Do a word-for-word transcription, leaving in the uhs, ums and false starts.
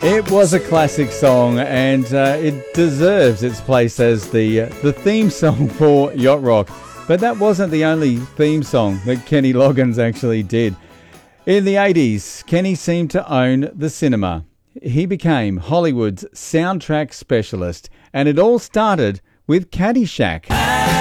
It was a classic song, and uh, it deserves its place as the uh, the theme song for Yacht Rock. But that wasn't the only theme song that Kenny Loggins actually did. In the eighties, Kenny seemed to own the cinema. He became Hollywood's soundtrack specialist, and it all started with Caddyshack.